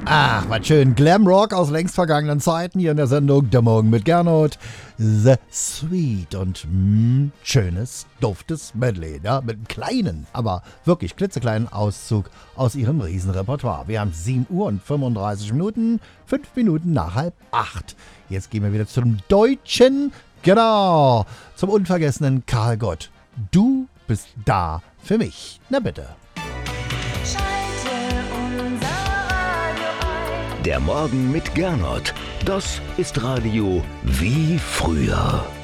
Ach, was schön. Glamrock aus längst vergangenen Zeiten hier in der Sendung Der Morgen mit Gernot. The Sweet und schönes, duftes Medley. Ja, mit einem kleinen, aber wirklich klitzekleinen Auszug aus ihrem Riesenrepertoire. Wir haben 7 Uhr und 35 Minuten, 5 Minuten nach 7:30. Jetzt gehen wir wieder zum Deutschen. Genau, zum unvergessenen Karl Gott. Du bist da für mich. Na bitte. Der Morgen mit Gernot. Das ist Radio wie früher.